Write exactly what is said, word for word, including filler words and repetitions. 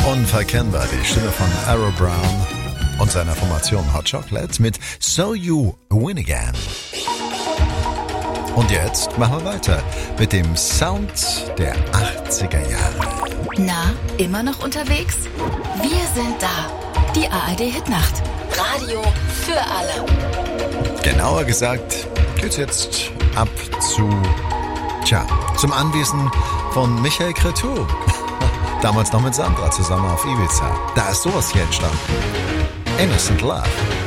Unverkennbar die Stimme von Arrow Brown und seiner Formation Hot Chocolate mit So You Win Again. Und jetzt machen wir weiter mit dem Sound der achtziger Jahre. Na, immer noch unterwegs? Wir sind da. Die A R D-Hitnacht. Radio für alle. Genauer gesagt geht's jetzt ab zu, tja, zum Anwesen von Michael Cretu. Damals noch mit Sandra zusammen auf Ibiza. Da ist sowas hier entstanden. Innocent Love.